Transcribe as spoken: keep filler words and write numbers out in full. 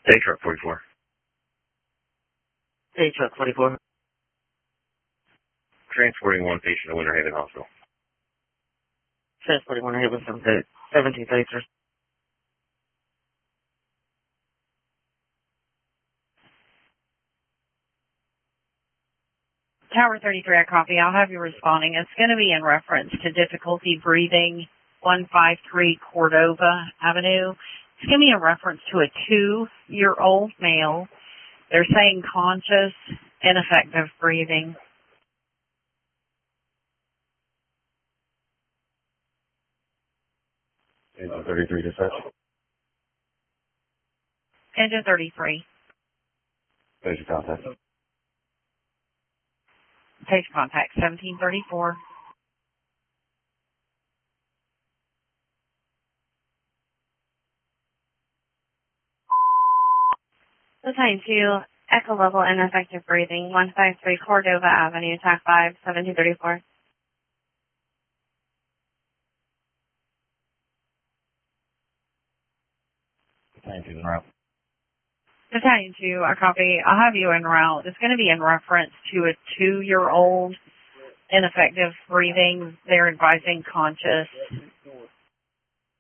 Day truck forty-four. Day truck forty-four. Transporting one patient to Winter Haven Hospital. Transporting one Haven seventeen thirty-three. Tower thirty-three, I copy. I'll have you responding. It's going to be in reference to difficulty breathing, one five three Cordova Avenue. It's going to be in reference to a two-year-old male. They're saying conscious, ineffective breathing. Engine thirty-three dispatch. Engine thirty-three. Patient contact. Patient contact, seventeen thirty-four. Lieutenant two, echo level ineffective breathing, one five three Cordova Avenue, T A C five, seventeen thirty-four. Lieutenant two's en route. Battalion two, I copy. I'll have you en route. It's going to be in reference to a two-year-old ineffective breathing. They're advising conscious